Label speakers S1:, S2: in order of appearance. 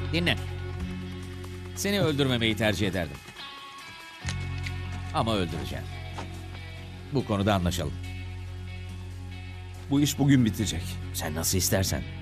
S1: Dinle. Seni öldürmemeyi tercih ederdim. Ama öldüreceğim. Bu konuda anlaşalım.
S2: Bu iş bugün bitecek.
S1: Sen nasıl istersen.